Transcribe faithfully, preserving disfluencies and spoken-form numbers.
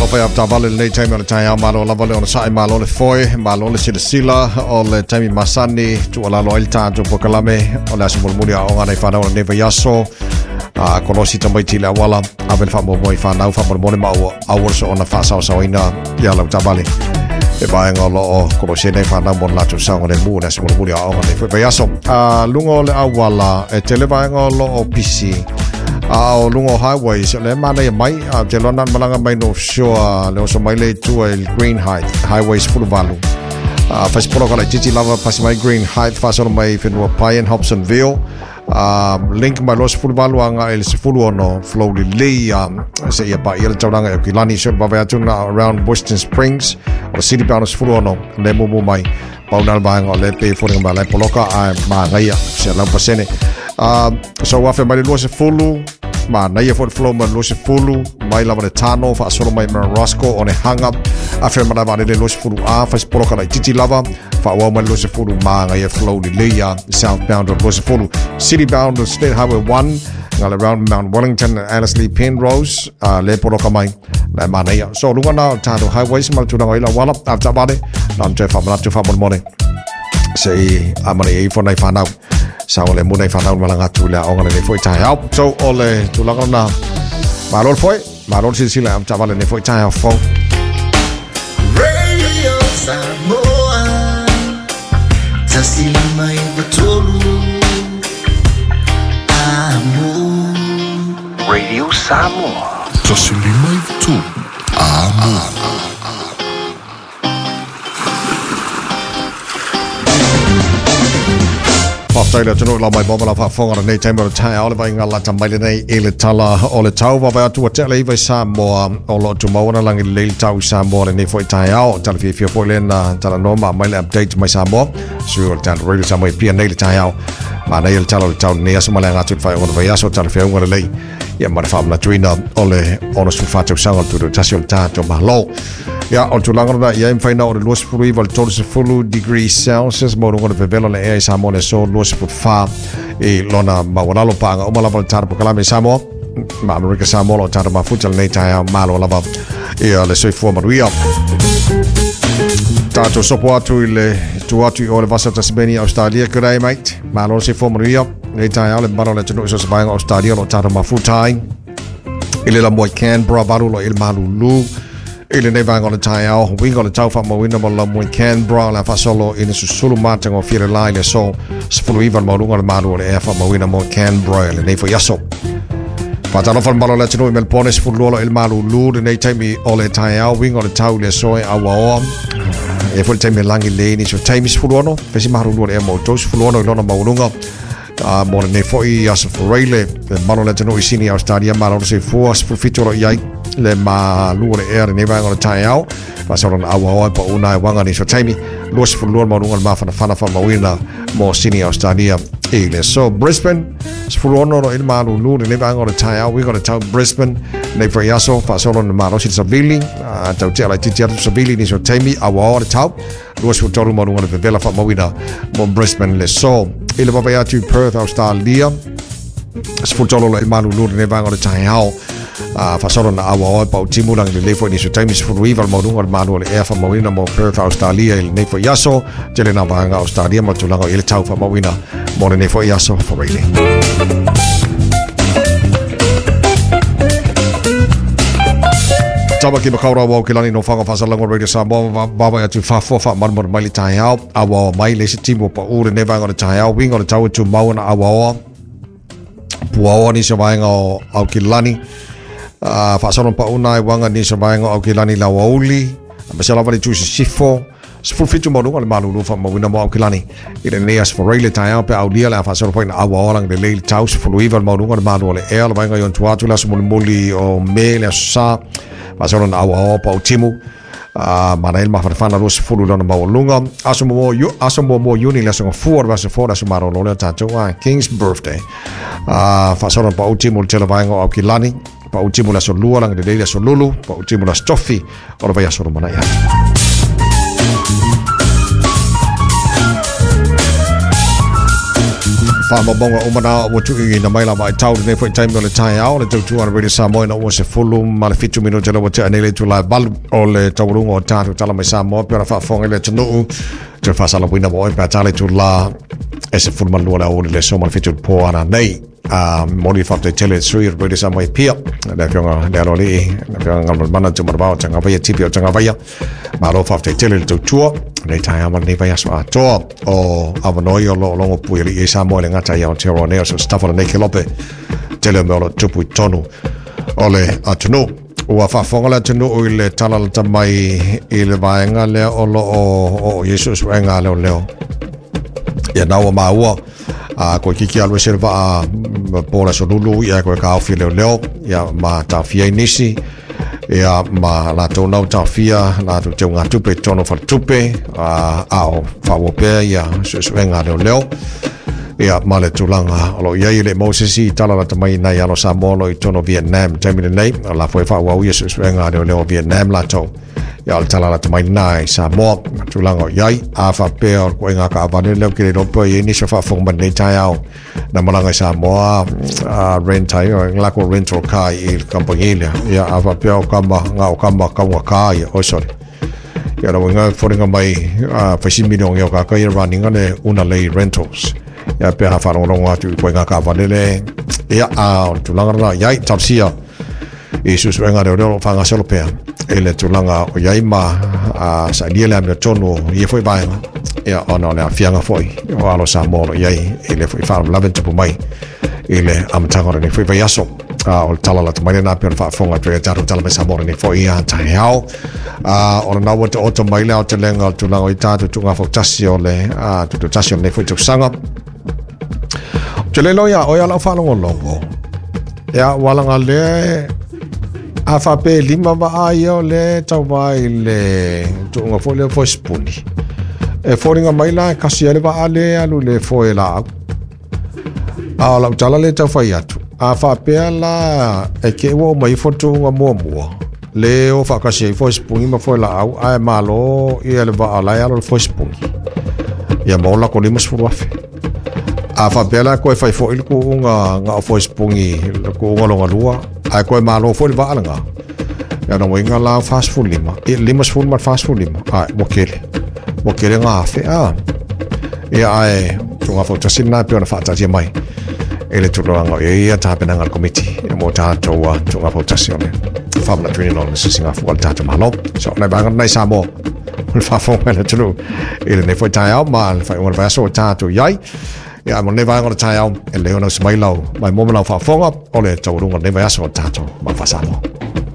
Opa ya tavale le taimi o le tai au malo lava le ona sai malo le foi, malo le sila sila o le taimi masani tu ala lo il tanto pokalame o le asu mulmuli a onga nei whanau o neva yaso a kolosi tamai tila wala a vel fa mo moi whanau fa mo mo mau awor so ona fa sa sa ina ya lau tavale e vai ngolo o kolosi nei whanau mo latu sa ngone mu na asu mulmuli a onga nei neva yaso a lungo le awala e tele vai ngolo o pisi a lungo highways le mana e mai a te lona malanga mai no show le so mai le tu el Green Height highways full valu a faz por agora titi lava passa mai Green Height faz on mai fino Pine Hobsonville a link mai los full valu anga el full ono flow le le se ia pa ia tauranga e kilani so ba va tuna around Western Springs o city bound full ono le mo mai paunal ba nga le pe for nga le poloka a ma ngai se la pasene a so wa fe mai lo se full ma na ia for flow ma lo se fulu mai lava le tano fa solo mai ma Roscoe on e hang up a fe ma le lo se fulu a fa sporo kala titi lava fa wa ma lo se fulu ma nga ia flow le leia southbound lo se fulu city bound state highway one nga le round Mount Wellington and Annesley Penrose a le poro mai la ma na ia so lunga na tano highways ma tu na ila wala after bade nam te fa ma tu fa mo morning sei amane e for na fa now sa ole mo nei whanau malanga tula o ngana nei foi tai au so ole tulanga na malol foi malol si sila am tavale nei foi tai au fo Radio Samoa tasili mai batolu amu Radio Samoa tasili mai batolu amu Australia tunu la mai bola fa fonga nei taimi o tai ole vai ngala tamai nei ele tala ole tau va va tu tele vai Samoa o lo tu mauna langi le tau Samoa nei foi tai au tala fi fi foi lena tala no ma mai update mai Samoa so tala radio Samoa pia nei tai au ma nei tala tau nei aso mala ngatu fai on vai aso tala fi ngora lei ia ma fa na tuina ole ona su fa tu sanga tu tasio tato malo ya o tu langona ia im faina o le los fulu val todos fulu degrees Celsius mo ngona vevelo le e Samoa le so los fu fa e lona ma wala lo panga o mala voltar po kala me Samoa ma America Samoa lo tar ma futsal nei tai malo lava e le soi fu maria tato sopo atu ile tu atu o le vasa Tasmania Australia krai mate malo se fu maria nei tai ale malo le tunu so sa Australia lo tar ma futai ile la mo Canberra baru lo il malulu ile nei vanga le tai au wingo le tau fa mo wingo mo la mo Canberra la fa solo in su solo mate ngo fire line so sfulu ivan mo lunga le malu le fa mo wingo mo Canberra le nei fo yaso fa tano fa malo le tino Melbourne sfulu lo il malu lu nei taimi o le tai au wingo le tau le so a wa e fo taimi langi le ni so taimi sfulu no fe si maru lu e mo to sfulu no lo mo lunga a mo nei fo i yaso fo rele malo le tino i sini Australia malo se fo sfulu fitoro yai le ma lure era nei vai ngona tai au fa solo na awa pa una wanga ni so taimi los fu lor ma lunga ma fa fa fa ma wina mo sini Australia e le so Brisbane fu ono ro il ma lure nei vai ngona tai au we gonna tell Brisbane nei for yaso fa solo na ma ro si sabili a tau te ala titi atu sabili ni so taimi awa ora tau los fu toru ma lunga le vela fa ma wina mo Brisbane le so ile va vai atu Perth Australia fu toru il ma lure nei vai ngona tai au a fa solo na awa pa utimu lang le lefo ni so time is for rival mo dunga manual e fa mo wina mo Perth Australia il ne fo yaso tele na va Australia mo tulanga il tau fa mo wina mo ne fo yaso for really taba ki bakaura wa kilani no fanga fa salanga radio Samoa baba ya tu fa fo fa mar mar mai tai au awa mai le se timo pa ure ne va ngona tai au winga tau tu mau na awa puawa ni se va ngo au kilani a fa sono pa una wanga ni so vai ngo ke lani la wauli ma se la vale tu sifo sifo fitu mo no ma lu fa mo wina mo ke lani ile neas for really time pe au dia la fa sono pa na awa lang de le taus for rival mo no ma no le el vai ngo yon tuatu la so moli o mele sa ma sono na awa pa utimu a manael ma fa fa na los fulu lona mo lunga aso mo yo aso mo mo uni la so for va so for aso maro lo ta to King's birthday a fa sono pa utimu le vai ngo ke lani pa utimu la solua lang de de solulu pa utimu la stoffi ora vai a solo mana ya Whamabonga umana o tu i na maila mai tau nei foi time le tai au le tu tu ana radio Samoa na o se fulu ma le fitu minu te lo te anele tu la bal o le taurunga o tatu tala mai Samoa pera fa fonga le tunu te fa sala buina mo pe tale tu la e se fulu malu la o le so ma fitu po ana nei a moni fa te tele sui radio Samoa pia le fionga le ali le fionga ngal mana tu marba tanga vai tipi o tanga vai ma lo fa te tele tu tu nei tai ama nei vai aso ato o avanoi o lo longo pui i Samoa le ngata ia o te roneo so stafala nei kilope tele me o lo tupu i tonu o le atunu ua whafonga le atunu o i le tala le tamai i le vaenga leo o lo o Jesus wenga leo leo ia naua maua a koe kiki alwe se le vaa pola so lulu ia koe ka awhi leo leo ia ma ta fia inisi ia ma la tau nau tau fia la tu teo ngā tupe tono whal tupe a ao whawopea ia suenga leo leo ia ma le tulanga alo ia i le Mosesi tala la tamai nai alo Samoa lo i tono Vietnam taimine nei la fwe whawau ia suenga leo leo Vietnam la tau ia le tala la tamai nai Samoa tulanga o iai a whapea o koe ngā ka avane leo kire ropo i nisa whawhong nei tai au na malanga Samoa a rentai o ngako rental car i kampangilia ia a whapea o kama ngā o kama kaunga kaa ia o sorry ia rawa ngā whoringa mai whaisimini o ngeo kaka ia runninga le una lei rentals ia pia ha whanongonga atu i koe ngā ka avane le ia a tulanga rana iai tapsia i susuenga reo reo whanga selo pia e le tulanga o iai ma a sa lia le amia tonu i e fwoi vaenga ia ona le a fianga fwoi o alo Samoa iai i le fwoi whanam laven tupu mai i le amatangora ni fwoi vai aso o le tala la tamai na pia whaafonga tue taru tala mai Samoa ni fwoi ia tahi hao o le naua te oto mai leo te lenga o tulanga o i tātu tunga fwoi tasi o le tutu tasi o le fwoi tuksanga te le loia o ia lau whanongo longo ia walanga le a whape lima wa ai o le tau mai le tuunga fo le fo spuni e fōringa mai la kasi ale wa ale alu le fo e la a lau tala le tau whai atu a whape la e ke wo mai fo tuunga mua mua le o whakasi e fo spuni ma fo e la au a e malo i ale wa alai alo le fo spuni ia maula ko lima sfuruafe a whape la koe whai fo ilu ku unga nga o fo spuni ku unga longa lua ai koe malo foi va alanga ya no winga la fast food lima e lima food ma fast food lima ai mokele mokele nga fe a e ai tunga fo tasina pe ona fata je mai ele tu longa e ia ta pena ngal committee e mo ta to wa tunga fo tasina famla training no se singa fo ta ta malo so na banga nai Samoa fa fo mele tu ele ne foi ta ma fa ona va so ta tu yai ia mo ne vai ngora tai au e leo no smailau mai mo mo la fa fonga ole taurunga ne vai aso tato ma fa Samoa